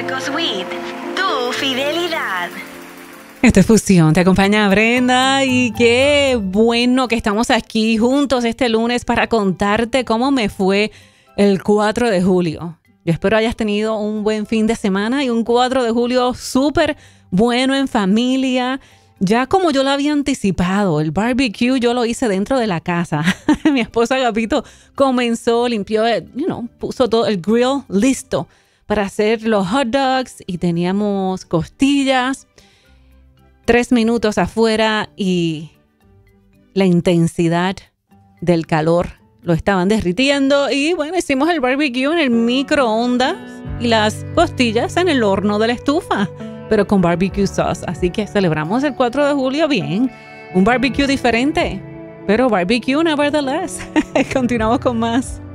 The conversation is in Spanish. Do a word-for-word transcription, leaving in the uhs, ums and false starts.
Ecosweet, tu fidelidad. Esta es Fusión, te acompaña Brenda y qué bueno que estamos aquí juntos este lunes para contarte cómo me fue el cuatro de julio. Yo espero hayas tenido un buen fin de semana y un cuatro de julio súper bueno en familia. Ya como yo lo había anticipado, el barbecue yo lo hice dentro de la casa. Mi esposa Agapito comenzó, limpió, you know, puso todo el grill listo para hacer los hot dogs y teníamos costillas. Tres minutos afuera y la intensidad del calor lo estaban derritiendo y bueno, hicimos el barbecue en el microondas y las costillas en el horno de la estufa, pero con barbecue sauce. Así que celebramos el cuatro de julio bien, un barbecue diferente, pero barbecue nevertheless. Continuamos con más.